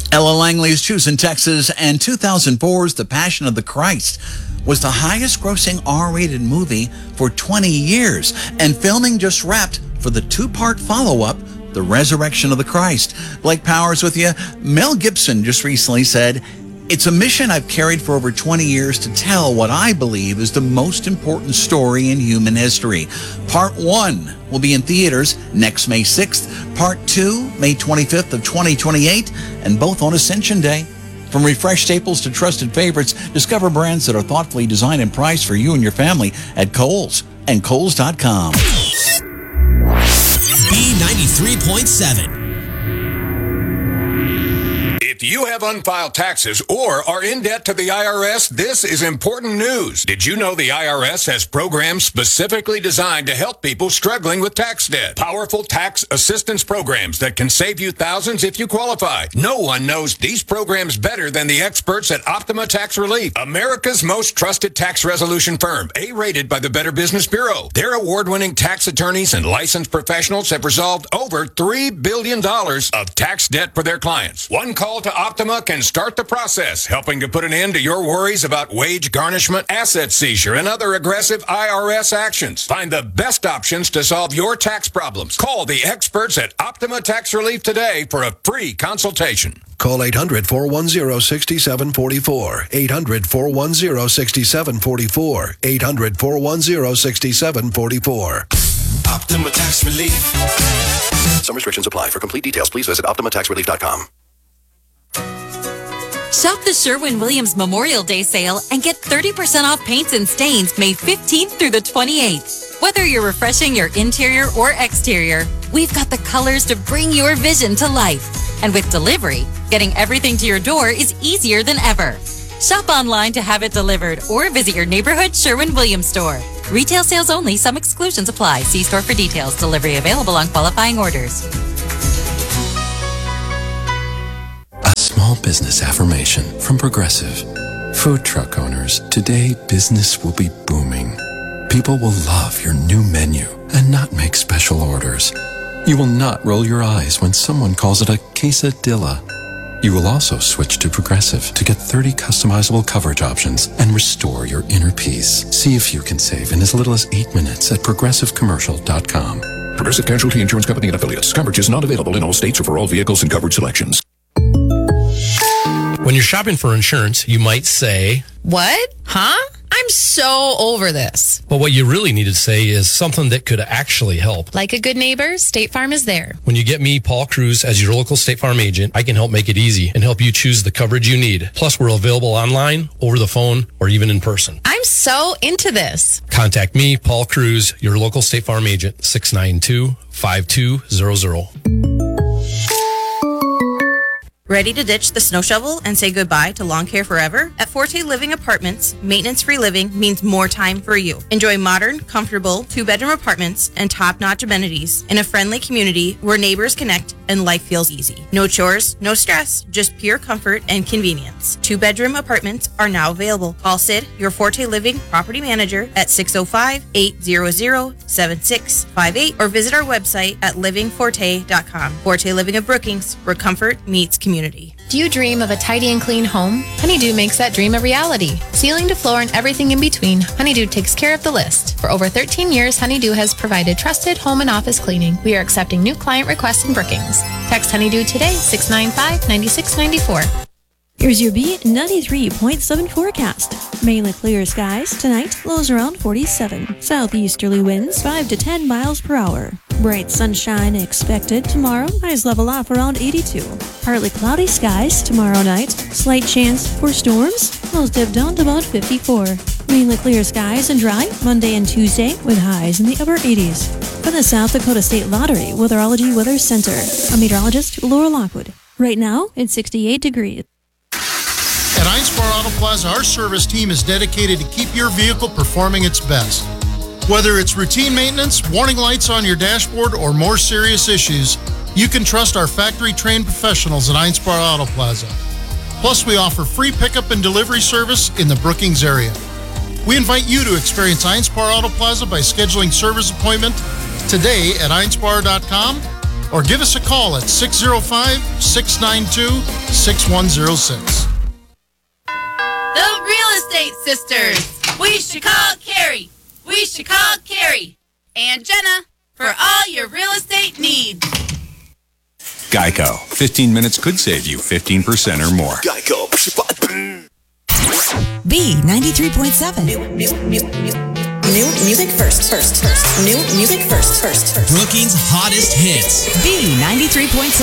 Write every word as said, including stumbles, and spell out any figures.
Ella Langley's Choosing Texas, and two thousand four's The Passion of the Christ was the highest-grossing R-rated movie for twenty years, and filming just wrapped for the two-part follow-up, The Resurrection of the Christ. Blake Powers with you. Mel Gibson just recently said, "It's a mission I've carried for over twenty years to tell what I believe is the most important story in human history. Part one will be in theaters next May sixth. Part two, May twenty-fifth of twenty twenty-eight, and both on Ascension Day." From refreshed staples to trusted favorites, discover brands that are thoughtfully designed and priced for you and your family at Kohl's and Kohl's dot com. B ninety-three point seven. If you have unfiled taxes or are in debt to the I R S, this is important news. Did you know the I R S has programs specifically designed to help people struggling with tax debt? Powerful tax assistance programs that can save you thousands if you qualify. No one knows these programs better than the experts at Optima Tax Relief, America's most trusted tax resolution firm, A-rated by the Better Business Bureau. Their award-winning tax attorneys and licensed professionals have resolved over three billion dollars of tax debt for their clients. One call to Optima can start the process, helping to put an end to your worries about wage garnishment, asset seizure, and other aggressive I R S actions. Find the best options to solve your tax problems. Call the experts at Optima Tax Relief today for a free consultation. Call eight hundred, four one zero, six seven four four. eight hundred, four one zero, six seven four four. eight hundred, four one zero, six seven four four. Optima Tax Relief. Some restrictions apply. For complete details, please visit Optima Tax Relief dot com. Shop the Sherwin-Williams Memorial Day sale and get thirty percent off paints and stains May fifteenth through the twenty-eighth. Whether you're refreshing your interior or exterior, we've got the colors to bring your vision to life. And with delivery, getting everything to your door is easier than ever. Shop online to have it delivered or visit your neighborhood Sherwin-Williams store. Retail sales only. Some exclusions apply. See store for details. Delivery available on qualifying orders. Small business affirmation from Progressive. Food truck owners, today business will be booming. People will love your new menu and not make special orders. You will not roll your eyes when someone calls it a quesadilla. You will also switch to Progressive to get thirty customizable coverage options and restore your inner peace. See if you can save in as little as eight minutes at progressive commercial dot com. Progressive Casualty Insurance Company and Affiliates. Coverage is not available in all states or for all vehicles and coverage selections. When you're shopping for insurance, you might say, "What? Huh? I'm so over this." But what you really need to say is something that could actually help. Like a good neighbor, State Farm is there. When you get me, Paul Cruz, as your local State Farm agent, I can help make it easy and help you choose the coverage you need. Plus, we're available online, over the phone, or even in person. I'm so into this. Contact me, Paul Cruz, your local State Farm agent, six nine two, five two zero zero. Ready to ditch the snow shovel and say goodbye to lawn care forever? At Forte Living Apartments, maintenance-free living means more time for you. Enjoy modern, comfortable, two-bedroom apartments and top-notch amenities in a friendly community where neighbors connect and life feels easy. No chores, no stress, just pure comfort and convenience. Two-bedroom apartments are now available. Call Sid, your Forte Living property manager, at six oh five, eight hundred, seven six five eight or visit our website at living forte dot com. Forte Living of Brookings, where comfort meets community. Do you dream of a tidy and clean home? Honeydew makes that dream a reality. Ceiling to floor and everything in between, Honeydew takes care of the list. For over thirteen years, Honeydew has provided trusted home and office cleaning. We are accepting new client requests in Brookings. Text Honeydew today, six nine five, nine six nine four. Here's your B ninety-three point seven forecast. Mainly clear skies. Tonight, lows around forty-seven. Southeasterly winds five to ten miles per hour. Bright sunshine expected tomorrow. Highs level off around eighty-two. Partly cloudy skies tomorrow night. Slight chance for storms. Lows dip down to about fifty-four. Mainly clear skies and dry Monday and Tuesday with highs in the upper eighties. For the South Dakota State Lottery Weatherology Weather Center, I'm meteorologist Laura Lockwood. Right now, it's sixty-eight degrees. At Einspar Auto Plaza, our service team is dedicated to keep your vehicle performing its best. Whether it's routine maintenance, warning lights on your dashboard, or more serious issues, you can trust our factory-trained professionals at Einspar Auto Plaza. Plus, we offer free pickup and delivery service in the Brookings area. We invite you to experience Einspar Auto Plaza by scheduling service appointment today at einspar dot com or give us a call at six oh five, six nine two, six one oh six. The Real Estate Sisters. We should call Carrie. We should call Carrie and Jenna for all your real estate needs. Geico. fifteen minutes could save you fifteen percent or more. Geico. B ninety-three point seven. New, new, new, new, new music first, first, first. New music first, first, first. Brookings' hottest hits. B ninety-three point seven.